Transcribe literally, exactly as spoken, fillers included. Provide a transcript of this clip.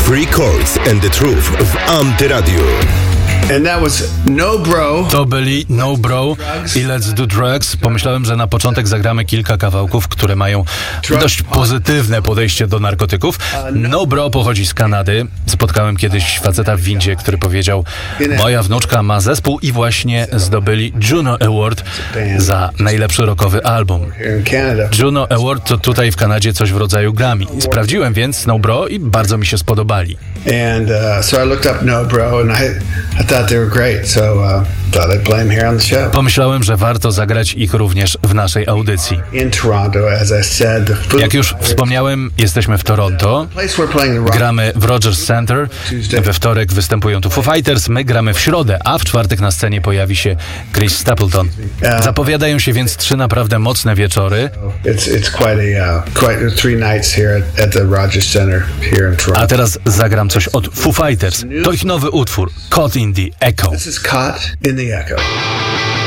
Free Chords and the Truth w Antyradiu. And that was No Bro. To byli No Bro i Let's Do Drugs. Pomyślałem, że na początek zagramy kilka kawałków, które mają dość pozytywne podejście do narkotyków. No Bro pochodzi z Kanady. Spotkałem kiedyś faceta w windzie, który powiedział: moja wnuczka ma zespół i właśnie zdobyli Juno Award za najlepszy rockowy album. Juno Award to tutaj w Kanadzie coś w rodzaju Grammy. Sprawdziłem więc No Bro i bardzo mi się spodobali. And uh, so I looked up No Bro and I, I thought they were great, so uh, thought I'd play them here on the show. Pomyślałem, że warto zagrać ich również w naszej audycji. In Toronto, as I said, the Foo Jak już wspomniałem, jesteśmy w Toronto. place we're playing the Gramy w Rogers Center. We wtorek występują tu Foo Fighters, my gramy w środę, a w czwartek na scenie pojawi się Chris Stapleton. Zapowiadają się więc trzy naprawdę mocne wieczory. It's it's quite a uh, quite three nights here at, at the Rogers Center here in Toronto. A teraz zagram coś od Foo Fighters. To ich nowy utwór, Caught in the Echo. This is Caught in the Echo.